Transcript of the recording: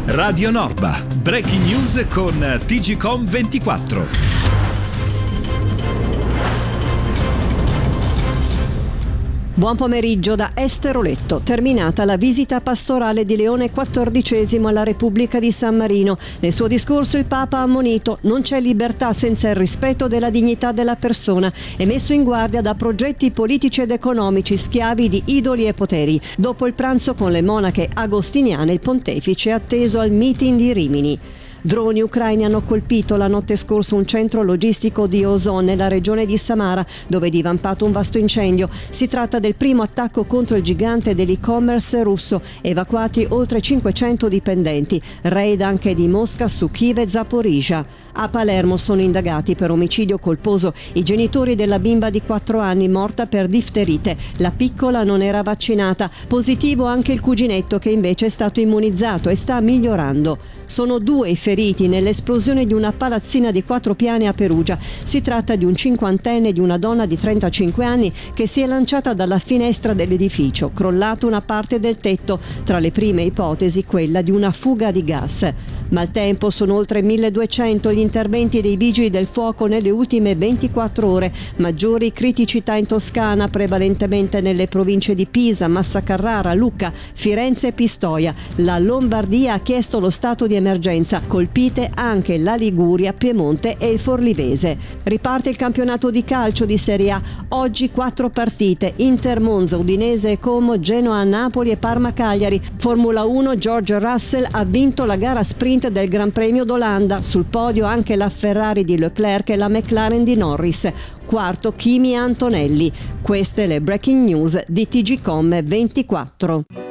Radio Norba, breaking news con TGcom 24. Buon pomeriggio da Esther Oletto. Terminata la visita pastorale di Leone XIV alla Repubblica di San Marino. Nel suo discorso il Papa ha ammonito: non c'è libertà senza il rispetto della dignità della persona e messo in guardia da progetti politici ed economici schiavi di idoli e poteri. Dopo il pranzo con le monache agostiniane, il pontefice è atteso al meeting di Rimini. Droni ucraini hanno colpito la notte scorsa un centro logistico di Ozon nella regione di Samara, dove è divampato un vasto incendio. Si tratta del primo attacco contro il gigante dell'e-commerce russo, evacuati oltre 500 dipendenti. Raid anche di Mosca su Kiev e Zaporizhzhia. A Palermo sono indagati per omicidio colposo i genitori della bimba di 4 anni morta per difterite. La piccola non era vaccinata. Positivo anche il cuginetto, che invece è stato immunizzato e sta migliorando. Sono 2 i feriti nell'esplosione di una palazzina di 4 piani a Perugia. Si tratta di un cinquantenne e di una donna di 35 anni che si è lanciata dalla finestra dell'edificio, crollato una parte del tetto. Tra le prime ipotesi quella di una fuga di gas. Maltempo: sono oltre 1200 gli interventi dei vigili del fuoco nelle ultime 24 ore. Maggiori criticità in Toscana, prevalentemente nelle province di Pisa, Massa Carrara, Lucca, Firenze e Pistoia. La Lombardia ha chiesto lo stato di emergenza, colpite anche la Liguria, Piemonte e il Forlivese. Riparte il campionato di calcio di Serie A. Oggi 4 partite: Inter Monza, Udinese e Como, Genoa Napoli e Parma Cagliari. Formula 1: George Russell ha vinto la gara sprint del Gran Premio d'Olanda. Sul podio anche la Ferrari di Leclerc e la McLaren di Norris. Quarto Kimi Antonelli. Queste le breaking news di TGcom 24.